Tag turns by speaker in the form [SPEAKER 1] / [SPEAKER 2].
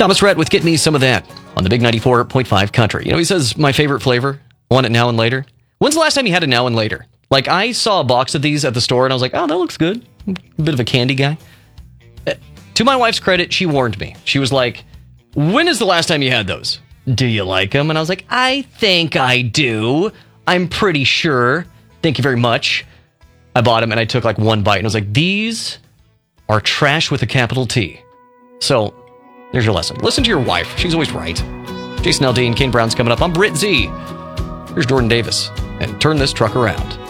[SPEAKER 1] Thomas Rhett with Get Me Some of That on the Big 94.5 Country. You know, he says, my favorite flavor, I want it now and later. When's the last time you had a now and later? Like, I saw a box of these at the store, and I was like, oh, that looks good. A bit of a candy guy. To my wife's credit, she warned me. She was like, when is the last time you had those? Do you like them? And I was like, I think I do. I'm pretty sure. Thank you very much. I bought them, and I took like one bite, and I was like, these are trash with a capital T. So, there's your lesson. Listen to your wife. She's always right. Jason Aldean, Kane Brown's coming up. I'm Britt Z. Here's Jordan Davis. And turn this truck around.